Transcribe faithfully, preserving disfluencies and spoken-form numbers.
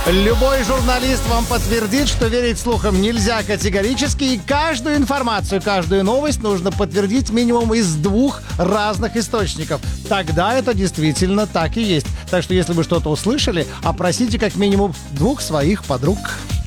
Любой журналист вам подтвердит, что верить слухам нельзя категорически, и каждую информацию, каждую новость нужно подтвердить минимум из двух разных источников. Тогда это действительно так и есть. Так что если вы что-то услышали, опросите как минимум двух своих подруг.